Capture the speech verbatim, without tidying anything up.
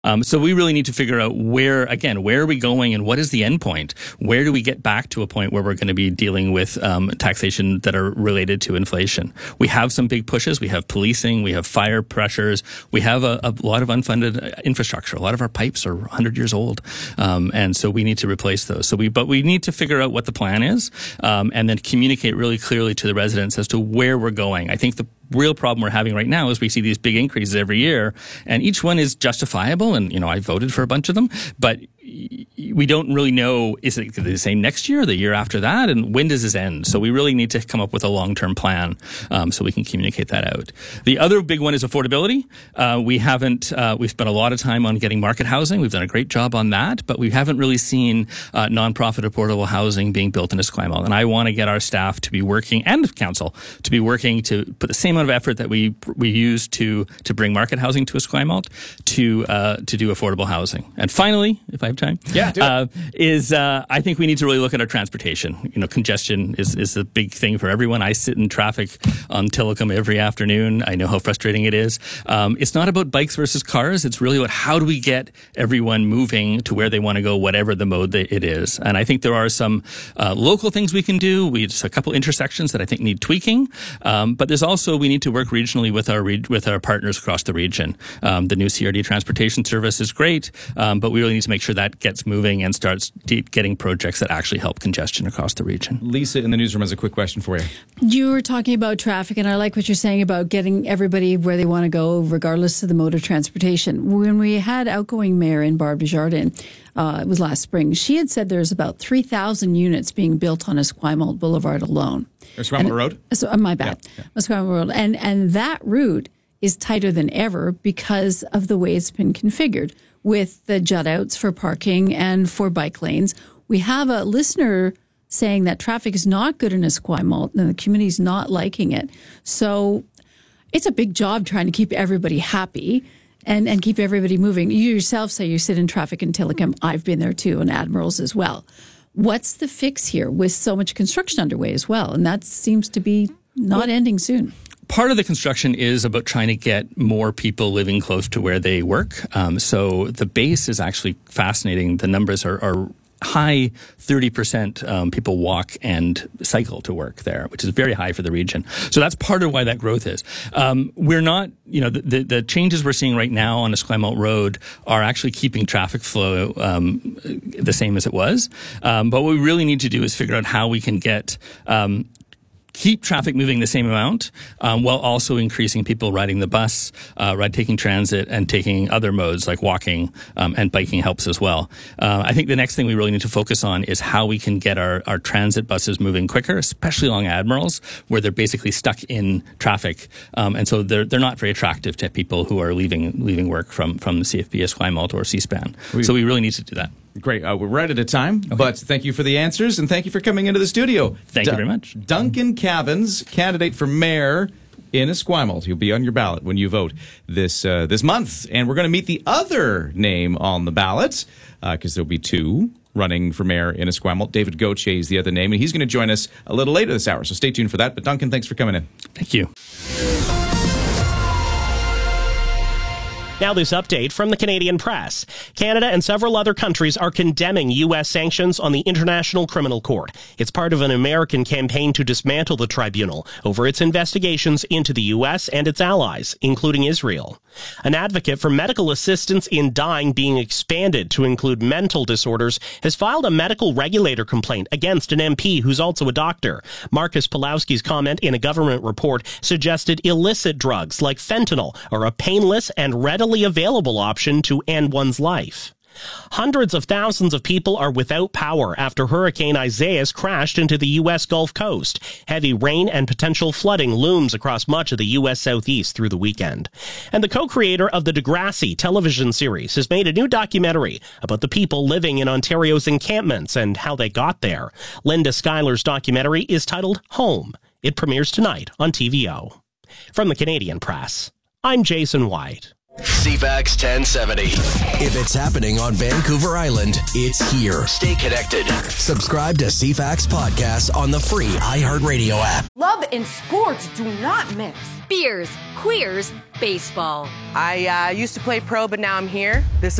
Um, so we really need to figure out where, again, where are we going and what is the end point? Where do we get back to a point where we're going to be dealing with um, taxation that are related to inflation? We have some big pushes. We have policing. We have fire pressures. We have a, a lot of unfunded infrastructure. A lot of our pipes are one hundred years old. Um, and so we need to replace those. So we, but we need to figure out what the plan is um, and then communicate really clearly to the residents as to where we're going. I think the real problem we're having right now is we see these big increases every year, and each one is justifiable. And, you know, I voted for a bunch of them, but we don't really know, is it the same next year, the year after that, and when does this end? So we really need to come up with a long-term plan um, so we can communicate that out. The other big one is affordability. Uh, we haven't, uh, we've spent a lot of time on getting market housing. We've done a great job on that, but we haven't really seen uh, nonprofit affordable housing being built in Esquimalt. And I want to get our staff to be working, and council, to be working to put the same amount of effort that we we use to to bring market housing to Esquimalt to uh, to do affordable housing. And finally, if I have time, yeah, do it. Uh, is uh, I think we need to really look at our transportation. You know, congestion is is a big thing for everyone. I sit in traffic on Tillicum every afternoon. I know how frustrating it is. Um, it's not about bikes versus cars. It's really about how do we get everyone moving to where they want to go, whatever the mode that it is. And I think there are some uh, local things we can do. We just a couple intersections that I think need tweaking. Um, but there's also we need to work regionally with our re- with our partners across the region. Um, the new C R D transportation service is great, um, but we really need to make sure that gets moving and starts de- getting projects that actually help congestion across the region. Lisa in the newsroom has a quick question for you. You were talking about traffic, and I like what you're saying about getting everybody where they want to go, regardless of the mode of transportation. When we had outgoing mayor in Barb Desjardins, uh, it was last spring, she had said there's about three thousand units being built on Esquimalt Boulevard alone. Esquimalt Road? So, uh, my bad. Yeah, yeah. Esquimalt Road. And, and that route is tighter than ever because of the way it's been configured with the jut outs for parking and for bike lanes. We have a listener saying that traffic is not good in Esquimalt and the community's not liking it. So it's a big job trying to keep everybody happy and, and keep everybody moving. You yourself say you sit in traffic in Tillicum. I've been there too, and Admirals as well. What's the fix here with so much construction underway as well? And that seems to be not well, ending soon. Part of the construction is about trying to get more people living close to where they work. Um, so the base is actually fascinating. The numbers are, are high, thirty percent um, people walk and cycle to work there, which is very high for the region. So that's part of why that growth is. Um, we're not, you know, the, the, the changes we're seeing right now on Esquimalt Road are actually keeping traffic flow um, the same as it was. Um, but what we really need to do is figure out how we can get um, keep traffic moving the same amount um, while also increasing people riding the bus, uh, ride taking transit, and taking other modes like walking um, and biking helps as well. Uh, I think the next thing we really need to focus on is how we can get our, our transit buses moving quicker, especially along Admirals, where they're basically stuck in traffic, um, and so they're they're not very attractive to people who are leaving leaving work from from the C F B, Esquimalt, or C-SPAN. We, so we really need to do that. Great. Uh, we're right at a time, okay. But thank you for the answers, and thank you for coming into the studio. Thank D- you very much. Duncan Cavins, candidate for mayor in Esquimalt. He'll be on your ballot when you vote this uh, this month. And we're going to meet the other name on the ballot, because uh, there'll be two running for mayor in Esquimalt. David Gauthier is the other name, and he's going to join us a little later this hour, so stay tuned for that. But Duncan, thanks for coming in. Thank you. Now this update from the Canadian Press. Canada and several other countries are condemning U S sanctions on the International Criminal Court. It's part of an American campaign to dismantle the tribunal over its investigations into the U S and its allies, including Israel. An advocate for medical assistance in dying being expanded to include mental disorders has filed a medical regulator complaint against an M P who's also a doctor. Marcus Pulowski's comment in a government report suggested illicit drugs like fentanyl are a painless and readily available option to end one's life. Hundreds of thousands of people are without power after Hurricane Isaias crashed into the U S Gulf Coast. Heavy rain and potential flooding looms across much of the U S Southeast through the weekend. And the co-creator of the Degrassi television series has made a new documentary about the people living in Ontario's encampments and how they got there. Linda Schuyler's documentary is titled Home. It premieres tonight on T V O. From the Canadian Press, I'm Jason White. C FAX ten seventy. If it's happening on Vancouver Island, it's here. Stay connected. Subscribe to C FAX Podcast on the free iHeartRadio app. Love and sports do not mix. Beers, queers, baseball. I uh, used to play pro, but now I'm here. This